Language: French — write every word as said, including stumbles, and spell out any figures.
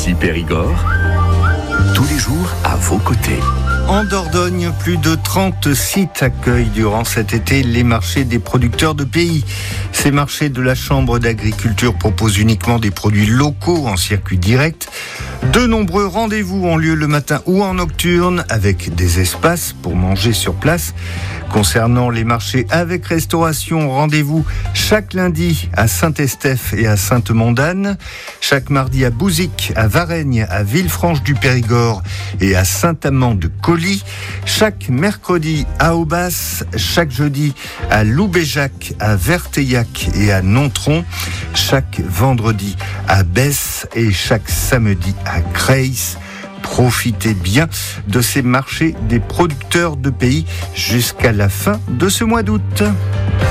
Énergie Périgord, tous les jours à vos côtés. En Dordogne, plus de trente sites accueillent durant cet été les marchés des producteurs de pays. Ces marchés de la Chambre d'agriculture proposent uniquement des produits locaux en circuit direct. De nombreux rendez-vous ont lieu le matin ou en nocturne avec des espaces pour manger sur place. Concernant les marchés avec restauration, rendez-vous chaque lundi à Saint-Estèphe et à Sainte-Mondane, chaque mardi à Bouzic, à Varennes, à Villefranche-du-Périgord et à Saint-Amand-de-Colly, chaque mercredi à Aubas, chaque jeudi à Loubéjac, à Verteillac et à Nontron, chaque vendredi à Besse et chaque samedi à Creys. Profitez bien de ces marchés des producteurs de pays jusqu'à la fin de ce mois d'août.